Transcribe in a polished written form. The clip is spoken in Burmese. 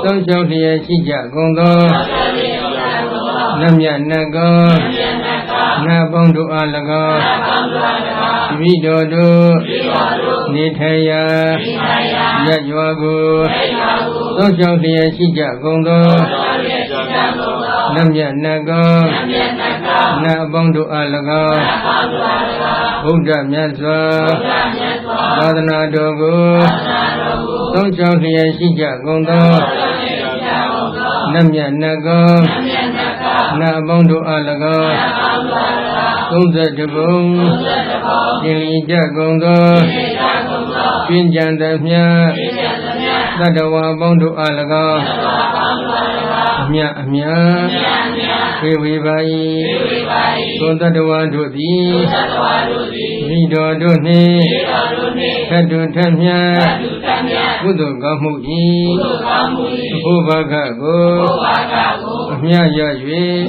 သုံးလျှောက်လျက်ရှိကြကုန်သောနတ်မြတ်နတ်ကောနတ်ပေါင်းတို့အား၎င်းတပည့်တော်တို့နေထိုင်ရာရပ်ရွာကိုသုံးလျှောက်လျက်ရှိကြကုန်သောနတ်မြတ်နတ်ကောနတ်အပေါင်းတို့အား၎င်းဘုရားမြတ်စွာသာသနာတော်ကိုသုံးလျှောက်လျက်ရှိကြကုန်သောနတ်မြတ်နတ်ကောနတ်အပေါင်းတို့အား၎င်း32ဘုံသင်္လီကြကုန်သောပြင်းကြံသမျှသတ္တဝါပေါင်းတို့အား၎င်းအမြအမြဖေဝေပါ၏သောတ္တဝါတို့သည်မိတော်တို့နှင့်သတ္တုထမြတ်ကုသိုလ်ကောင်းမှု၏ဘုရားကကိုအမြရ၍